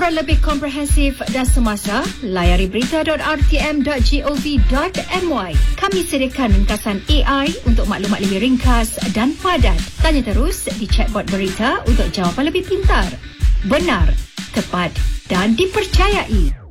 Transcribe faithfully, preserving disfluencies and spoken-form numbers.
Laporan lebih komprehensif dan semasa, layari berita dot r t m dot gov dot m y. Kami sediakan ringkasan A I untuk maklumat lebih ringkas dan padat. Tanya terus di chatbot berita untuk jawapan lebih pintar, benar, tepat dan dipercayai.